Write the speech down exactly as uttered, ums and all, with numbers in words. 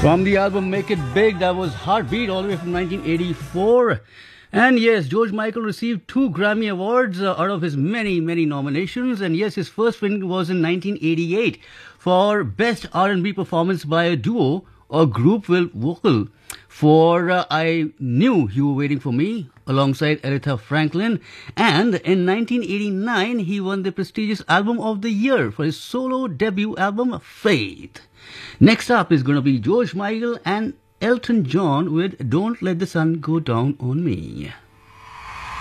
From the album Make It Big, that was Heartbeat, all the way from nineteen eighty-four. And yes, George Michael received two Grammy Awards uh, out of his many, many nominations. And yes, his first win was in nineteen eighty-eight for Best R and B Performance by a Duo or Group with Vocal for uh, I Knew You Were Waiting For Me alongside Aretha Franklin. And in nineteen eighty-nine, he won the prestigious Album of the Year for his solo debut album, Faith. Next up is going to be George Michael and Elton John with Don't Let the Sun Go Down on Me.